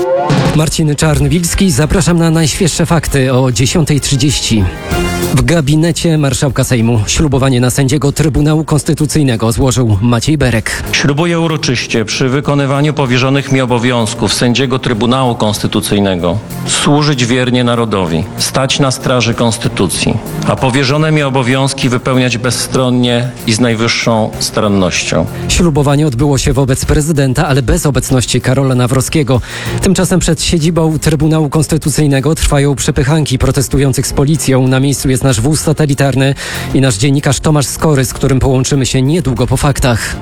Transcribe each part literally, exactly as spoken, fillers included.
Marcin Czarnwilski, zapraszam na najświeższe fakty o dziesiąta trzydzieści. W gabinecie marszałka Sejmu ślubowanie na sędziego Trybunału Konstytucyjnego złożył Maciej Berek. Ślubuję uroczyście przy wykonywaniu powierzonych mi obowiązków sędziego Trybunału Konstytucyjnego służyć wiernie narodowi, stać na straży Konstytucji, a powierzone mi obowiązki wypełniać bezstronnie i z najwyższą starannością. Ślubowanie odbyło się wobec prezydenta, ale bez obecności Karola Nawrockiego. Tymczasem przed siedzibą Trybunału Konstytucyjnego trwają przepychanki protestujących z policją. Na miejscu jest nasz wóz satelitarny i nasz dziennikarz Tomasz Skory, z którym połączymy się niedługo po faktach.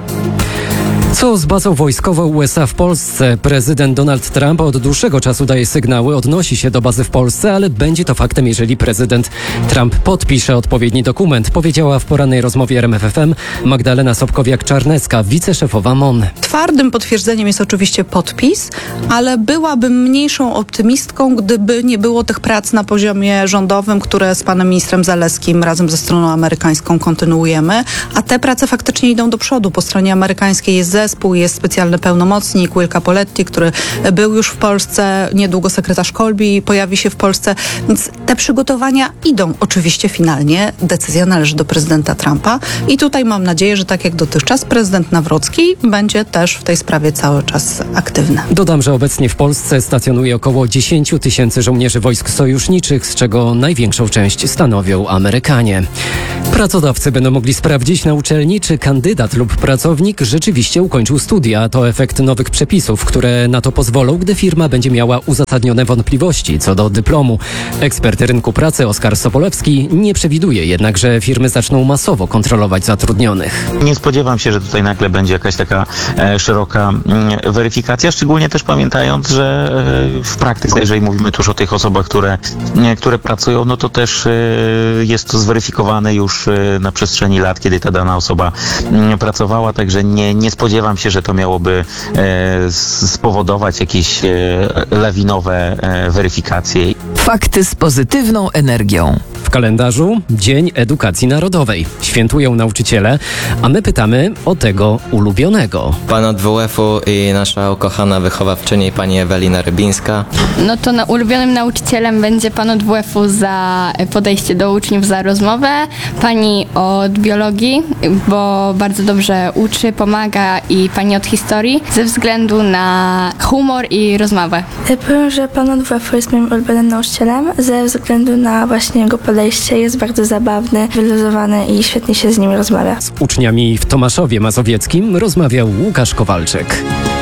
Co z bazą wojskową U S A w Polsce? Prezydent Donald Trump od dłuższego czasu daje sygnały, odnosi się do bazy w Polsce, ale będzie to faktem, jeżeli prezydent Trump podpisze odpowiedni dokument, powiedziała w porannej rozmowie R M F F M Magdalena Sobkowiak-Czarnecka, wiceszefowa M O N. Twardym potwierdzeniem jest oczywiście podpis, ale byłabym mniejszą optymistką, gdyby nie było tych prac na poziomie rządowym, które z panem ministrem Zalewskim razem ze stroną amerykańską kontynuujemy, a te prace faktycznie idą do przodu. Po stronie amerykańskiej jest zespół, jest specjalny pełnomocnik Will Capoletti, który był już w Polsce, niedługo sekretarz Kolbi pojawi się w Polsce, więc te przygotowania idą. Oczywiście finalnie decyzja należy do prezydenta Trumpa i tutaj mam nadzieję, że tak jak dotychczas prezydent Nawrocki będzie też w tej sprawie cały czas aktywny. Dodam, że obecnie w Polsce stacjonuje około dziesięć tysięcy żołnierzy wojsk sojuszniczych, z czego największą część stanowią Amerykanie. Pracodawcy będą mogli sprawdzić na uczelni, czy kandydat lub pracownik rzeczywiście ukończył studia. To efekt nowych przepisów, które na to pozwolą, gdy firma będzie miała uzasadnione wątpliwości co do dyplomu. Ekspert rynku pracy Oskar Sopolewski nie przewiduje jednak, że firmy zaczną masowo kontrolować zatrudnionych. Nie spodziewam się, że tutaj nagle będzie jakaś taka e, szeroka e, weryfikacja, szczególnie też pamiętając, że e, w praktyce, jeżeli mówimy tuż o tych osobach, które, e, które pracują, no to też e, jest to zweryfikowane już e, na przestrzeni lat, kiedy ta dana osoba e, pracowała, także nie, nie spodziewam się, że to miałoby e, spowodować jakieś e, lawinowe e, weryfikacje. Fakty z pozytywną energią. W kalendarzu Dzień Edukacji Narodowej. Świętują nauczyciele, a my pytamy o tego ulubionego. Pan od W F u i nasza ukochana wychowawczyni pani Ewelina Rybińska. No to na ulubionym nauczycielem będzie pan od W F u za podejście do uczniów, za rozmowę, pani od biologii, bo bardzo dobrze uczy, pomaga, i pani od historii ze względu na humor i rozmowę. Ja powiem, że pan od W F u jest moim ulubionym nauczycielem ze względu na właśnie jego podejście. Jest bardzo zabawny, wyluzowany i świetnie się z nim rozmawia. Z uczniami w Tomaszowie Mazowieckim rozmawiał Łukasz Kowalczyk.